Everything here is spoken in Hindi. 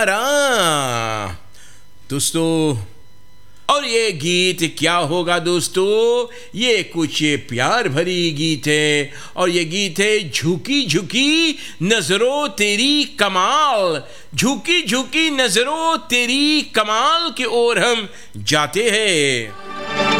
तुम्हारा। दोस्तों, और ये गीत क्या होगा दोस्तों, ये कुछ प्यार भरी गीत है, और ये गीत है झुकी झुकी नजरों तेरी कमाल। झुकी झुकी नजरों तेरी कमाल की ओर हम जाते हैं।